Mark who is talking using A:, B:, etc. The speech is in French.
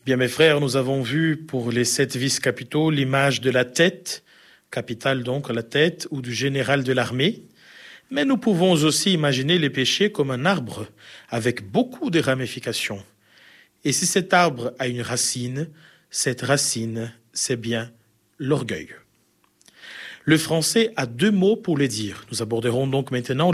A: Bien, mes frères, nous avons vu pour les 7 vice-capitaux l'image de la tête, capitale donc la tête, ou du général de l'armée. Mais nous pouvons aussi imaginer les péchés comme un arbre avec beaucoup de ramifications. Et si cet arbre a une racine, cette racine, c'est bien l'orgueil. Le français a 2 mots pour les dire. Nous aborderons donc maintenant